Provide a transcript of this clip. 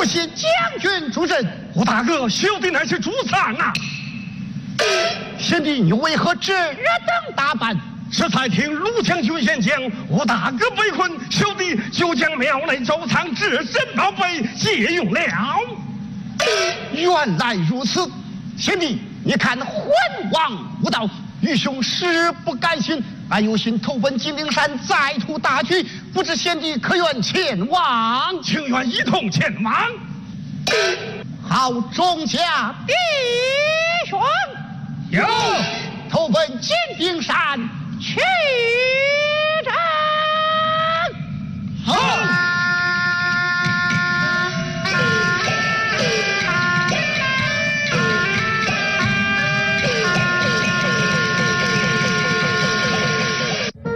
谢将军助阵。 吴大哥，小弟乃是主丧啊！ 贤弟，你为何这等打扮？ 是才听卢将军先讲，吴大哥被困，小弟就将庙内周仓至身宝贝借用了。 原来如此，贤弟，你看魂王无道，愚兄实不甘心，俺有心投奔金陵山，再图大局，不知贤弟可愿前往？ 情愿一同前往。 好，众家弟兄， 有投奔金陵山去。